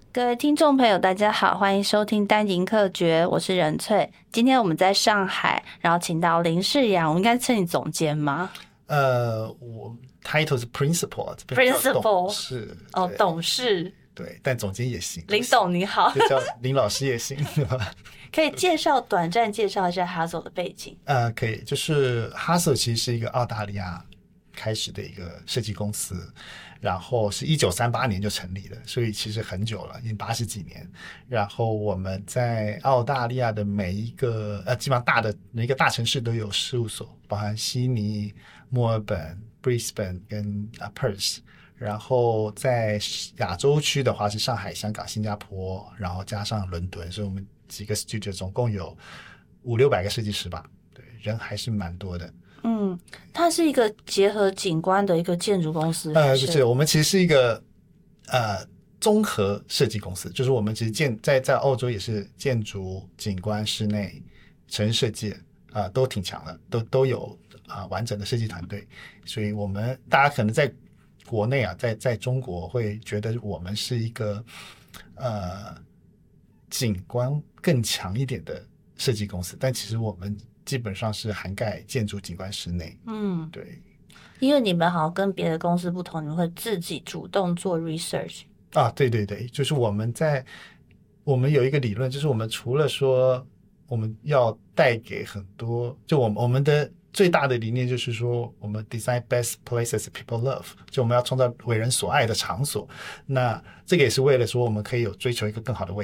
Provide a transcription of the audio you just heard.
各位听众朋友，大家好，欢迎收听单迎客诀，我是任翠。今天我们在上海，然后请到林世阳，我应该称你总监吗？ 我 title 是 principal， 这边叫 Principal 董事哦， 对董事对，但总监也行， 林董你好， 就叫林老师也行，对吧？ 可以短暂介绍一下哈走的背景。 可以，就是 Hasso 其实是一个澳大利亚开始的一个设计公司，然后是1938年就成立了，所以其实很久了，已经80几年。然后我们在澳大利亚的每一个基本上每一个大城市都有事务所，包含悉尼、墨尔本、Brisbane 跟Perth。然后在亚洲区的话是上海、香港、新加坡，然后加上伦敦，所以我们几个 studio 总共有500-600个设计师吧，对，人还是蛮多的。 它是一个结合景观的一个建筑公司， 不是，我们其实是一个综合设计公司，就是我们其实在欧洲也是建筑、景观、室内、城市设计都挺强的，都有完整的设计团队，所以大家可能在国内在中国会觉得我们是一个景观更强一点的设计公司，但其实我们基本上是涵盖建筑、景观、室内。对。 因为你们好像跟别的公司不同，你们会自己主动做 research。 对对对，就是我们有一个理论，就是我们除了说我们要带给很多，就我们的最大的理念就是说，我们 design best places people love， 就我们要创造为人所爱的场所。那这个也是为了说，我们可以追求一个更好的未来。